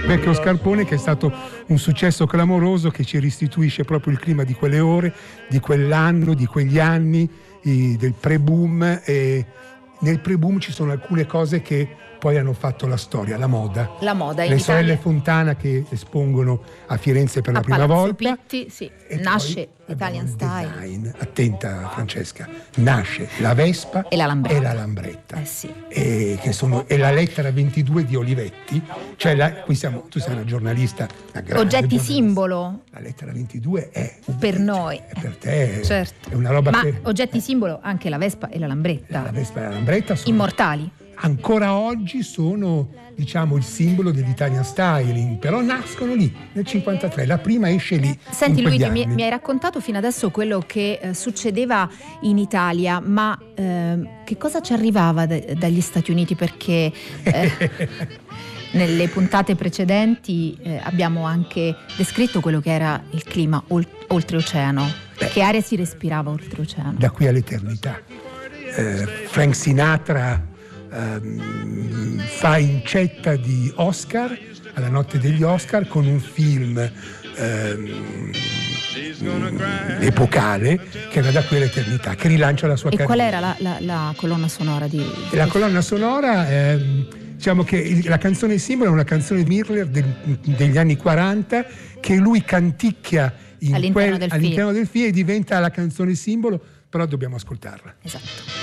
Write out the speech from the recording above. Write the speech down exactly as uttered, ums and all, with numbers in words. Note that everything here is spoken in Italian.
Vecchio Scarpone, che è stato un successo clamoroso, che ci restituisce proprio il clima di quelle ore, di quell'anno, di quegli anni, i, del pre-boom. E nel pre-boom ci sono alcune cose che poi hanno fatto la storia, la moda. La moda in Le sorelle Italia. Fontana che espongono a Firenze per A la prima Palazzo volta. Pitti, sì. E Nasce poi Italian abbiamo il Style. design. Attenta Francesca, nasce la Vespa E la Lambretta. e la Lambretta. Eh sì. E, che sono, e la lettera ventidue di Olivetti, cioè la, qui siamo, tu sei una giornalista, una grande Oggetti giornalista. simbolo La lettera ventidue è per noi. è per te, Certo. è una roba Ma che oggetti simbolo anche la Vespa e la Lambretta. la Vespa e la Lambretta sono Immortali. ancora oggi sono, diciamo, il simbolo dell'Italian Styling, però nascono lì nel cinquantatré, la prima esce lì. Senti in quegli Luigi, mi, anni. mi hai raccontato fino adesso quello che eh, succedeva in Italia, ma eh, che cosa ci arrivava da- dagli Stati Uniti? Perché eh, nelle puntate precedenti eh, abbiamo anche descritto quello che era il clima ol- oltreoceano. Beh. Che aria si respirava oltreoceano? Da qui all'eternità. Eh, Frank Sinatra ehm, fa incetta di Oscar alla notte degli Oscar con un film ehm, epocale che era Da qui all'eternità, che rilancia la sua E carriera. qual era la, la- la colonna sonora di... E la colonna sonora, ehm, diciamo che il- la canzone simbolo è una canzone di Miller del- degli anni quaranta che lui canticchia in All'interno quel- del film. all'interno del film e diventa la canzone simbolo, però dobbiamo ascoltarla. Esatto.